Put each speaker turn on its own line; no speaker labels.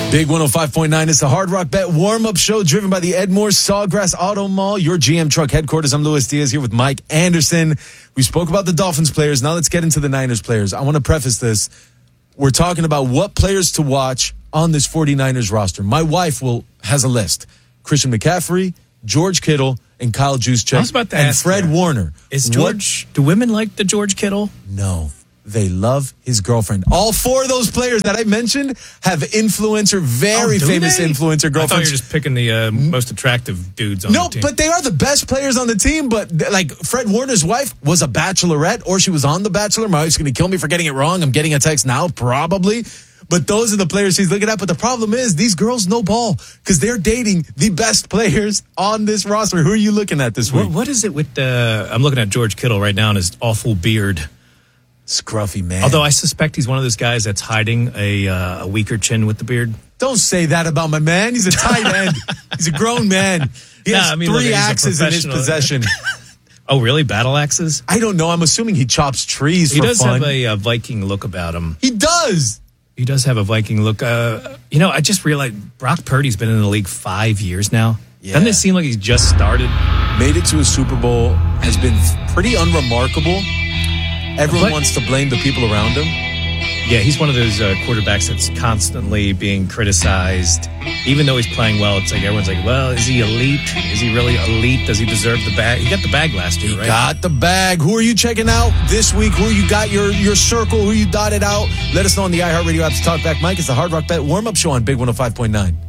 Big 105.9 is the Hard Rock Bet warm-up show driven by the Edmore Sawgrass Auto Mall, your GM Truck headquarters. I'm Luis Diaz here with Mike Anderson. We spoke about the Dolphins players. Now let's get into the Niners players. I want to preface this. We're talking about what players to watch on this 49ers roster. My wife has a list. Christian McCaffrey, George Kittle, and Kyle Juszczyk.
I was about to
and
ask
Fred
you.
Warner.
Do women like the George Kittle?
No. They love his girlfriend. All four of those players that I mentioned have very famous influencer girlfriends.
I thought you were just picking the most attractive dudes on the team.
No, but they are the best players on the team. But like Fred Warner's wife was a bachelorette, or she was on The Bachelor. My wife's going to kill me for getting it wrong. I'm getting a text now, probably. But those are the players she's looking at. But the problem is these girls know ball because they're dating the best players on this roster. Who are you looking at this week?
What is it with I'm looking at George Kittle right now and his awful beard.
Scruffy man.
Although I suspect he's one of those guys that's hiding a weaker chin with the beard.
Don't say that about my man. He's a tight end. He's a grown man. He has three axes in his possession.
Oh, really? Battle axes?
I don't know. I'm assuming he chops trees
for
fun.
He does have a Viking look about him.
He does.
He does have a Viking look. I just realized Brock Purdy's been in the league 5 years now. Yeah. Doesn't it seem like he's just started?
Made it to a Super Bowl, has been pretty unremarkable. Everyone wants to blame the people around him.
Yeah, he's one of those quarterbacks that's constantly being criticized. Even though he's playing well, it's like everyone's like, well, is he elite? Is he really elite? Does he deserve the bag? He got the bag last year, right?
Got the bag. Who are you checking out this week? Who you got your circle? Who you dotted out? Let us know on the iHeartRadio app to talk back. Mike, it's the Hard Rock Bet warm-up show on Big 105.9.